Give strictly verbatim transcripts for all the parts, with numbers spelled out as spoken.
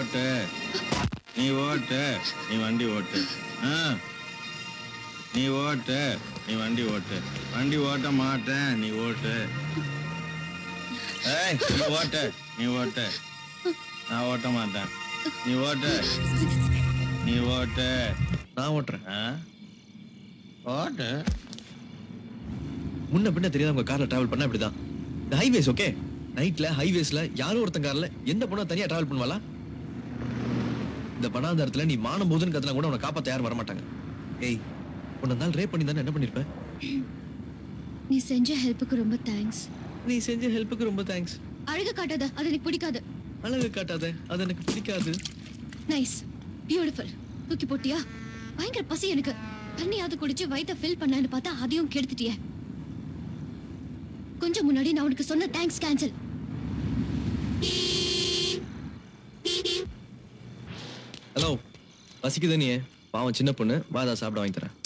ஓட்டு நீ ஓட்டு நீ வண்டி ஓட்டு ஆ நீ ஓட்டு நீ வண்டி ஓட்டு வண்டி ஓட்ட மாட்டேன் நீ ஓட்டு ஏய் நீ ஓட்டு நீ ஓட்டு நான் ஓட்ட மாட்டேன் நீ ஓட்டு நீ ஓட்டு நான் ஓட்டுறேன். ஆ ஓட்டு முன்ன பின்ன தெரியாத உங்க கார்ல டிராவல் பண்ணா இப்படிதான். இந்த ஹைவேஸ் ஓகே, நைட்ல ஹைவேஸ்ல யாரோ ஒருத்தன் கார்ல எந்த பொண்ணா தனியா டிராவல் பண்ணுவாளா? இந்த பணாந்தாரத்துல நீ மானம் போதுன்னு கத்துனா கூட உன்னை காப்பாத்த யாரும் வரமாட்டாங்க. ஏய், உன்னை நாள் ரேப் பண்ணி தானே என்ன பண்ணிருப்ப? நீ செஞ்ச ஹெல்ப்புக்கு ரொம்ப தேங்க்ஸ். நீ செஞ்ச ஹெல்ப்புக்கு ரொம்ப தேங்க்ஸ். அழகு காட்டாத, அது எனக்கு பிடிக்காது. அழகு காட்டாத, அது எனக்கு பிடிக்காது. Nice, beautiful. தூக்கி போட்டியா? பயங்கர பசி எனக்கு. தண்ணியாவது குடிச்சு வயித்தை ஃபில் பண்ணலான்னு பார்த்தா அதையும் கெடுத்துட்டியே. கொஞ்சம் முன்னாடி நான் உனக்கு சொன்ன தேங்க்ஸ் கேன்சல். ஹலோ, பசிக்குது நீ? பாவம் சின்ன பொண்ணு, வாதா சாப்பிட வாங்கி தரேன்.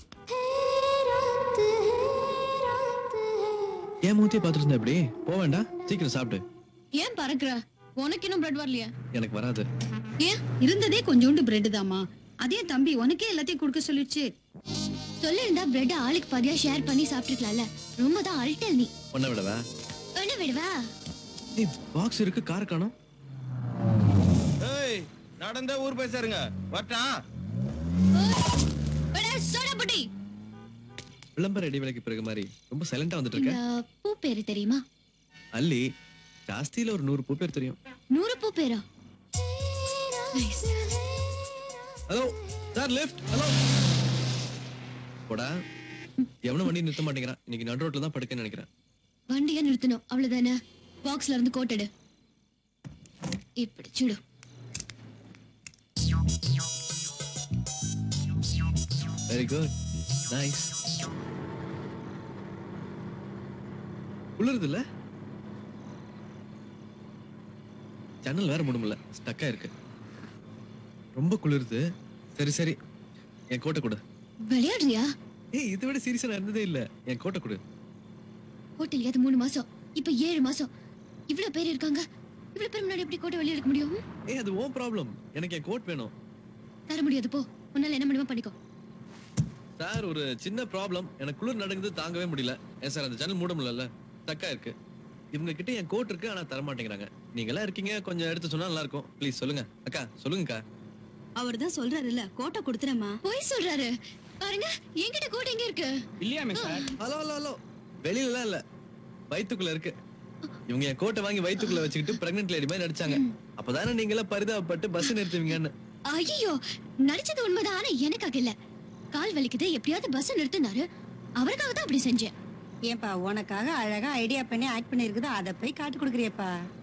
ஏன் மூத்தியை பார்த்துட்டு இருந்தா எப்படி? போக வேண்டாம், சீக்கிரம் சாப்பிடு. ஏன் பறக்குற? உனக்கு இன்னும் பிரெட் வரலையா? எனக்கு வராது. ஏன்? இருந்ததே கொஞ்சோண்டு பிரெட் தாமா. அதே தம்பி உனக்கே எல்லாத்தையும் கொடுக்க சொல்லிடுச்சு. சொல்லிருந்தா பிரெட் ஆளுக்கு பாதியா ஷேர் பண்ணி சாப்பிட்டுக்கலாம்ல. ரொம்ப தான் அல்டல் நீ. ஒன்ன விடவா? என்ன விடுவா? நீ பாக்ஸ் இருக்கு, கார காணோம். ஏய் நடந்தே ஊர் போய் சேருங்க வட்டா சோடாபுட்டி. விளம்பர இடைவேளைக்கு பிறகு மாதிரி ரொம்ப சைலண்டா வந்துட்டு இருக்க. இந்த பூ பேரு தெரியுமா? அல்லி, ஜாஸ்தியில ஒரு நூறு பூ பேர் தெரியும். நூறு பூ பேரா? Nice. Hello sir, left. Hello போடா. எவனும் வண்டி நிறுத்த மாட்டேங்கிறான். இன்னைக்கு நடு ரோட்ல தான் படுக்கன்னு நினைக்கிறேன். வண்டியை நிறுத்தணும், அவ்வளவுதானே. பாக்ஸ்ல இருந்து கோட்டடு இப்படி சுடு. Very good, nice. குளிருது இல்ல? ஜன்னல் வேற முடியல, ஸ்டக்கா இருக்கு. ரொம்ப குளிருது. சரி சரி, என் கோட்டை கொடு. விளையாடுறியா? ஏய், இதை விட சீரியஸா நான் இருந்ததே இல்ல. என் கோட்டை கொடு. ஹோட்டல் மூணு மாசம், இப்ப ஏழு மாசம். இவ்வளவு பேர் இருக்காங்க. இவ்வளவு பேர் முன்னாடி எப்படி கோட்டை வெளியே எடுக்க முடியும்? ஏய், அது ஓன் ப்ராப்ளம். எனக்கு என் கோட் வேணும். தர முடியாது, போ. உன்னால என்ன முடியுமா பண்ணிக்கோ. சார், ஒரு சின்ன ப்ராப்ளம். எனக்கு குளிர் நடக்குது, தாங்கவே முடியல. ஏன் சார், அந்த ஜன்னல் மூட முடியல, ஸ்டக்கா இருக்கு. இவங்க கிட்ட என் கோட் இருக்கு, ஆனா தர மாட்டேங்கிறாங்க. நீங்க எல்லாம் இருக்கீங்க, கொஞ்சம் எடுத்து சொன்னா நல்லா இருக்கும். ப்ளீஸ் சொல்லுங்க. அக்கா சொல்லுங்கக்கா. அவர்தான் சொல்றாருல்ல, கோட்டை கொடுத்துறேம்மா. போய் சொல்றாரு பாருங்க. என்கிட்ட கோட்டை எங்க இருக்கு? இல்லையாமே சார். ஹலோ ஹலோ ஹலோ, வெளியில எல்லாம் இல்ல, வயித்துக்குள்ள இருக்கு. இவங்க என் கோட்டை வாங்கி வயித்துக்குள்ள வச்சுக்கிட்டு பிரெக்னன்ட் லேடி மாதிரி நடிச்சாங்க. அப்பதானே நீங்க எல்லாம் பரிதாபப்பட்டு பஸ் நிறுத்துவீங்கன்னு. ஐயோ, நடிச்சது உண்மைதான். ஆனா எனக்காக இல்ல. கால் வலிக்குது, எப்படியாவது பஸ் நிறுத்தினாரு. அவருக்காக தான் அப்படி செஞ்சேன். ஏன்பா, உனக்காக அழகா ஐடியா பண்ணி ஆக்ட் பண்ணி இருக்குது, அதை போய் காட்டு கொடுக்குறியப்பா.